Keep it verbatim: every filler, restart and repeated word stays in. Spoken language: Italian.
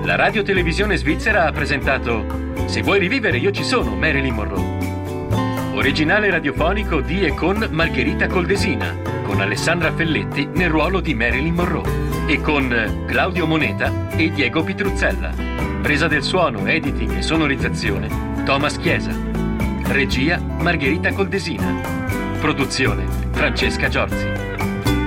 La Radio Televisione Svizzera ha presentato Se vuoi rivivere io ci sono, Marilyn Monroe. Originale radiofonico di e con Margherita Coldesina, con Alessandra Felletti nel ruolo di Marilyn Monroe e con Claudio Moneta e Diego Pitruzzella. Presa del suono, editing e sonorizzazione Thomas Chiesa. Regia Margherita Coldesina. Produzione Francesca Giorzi.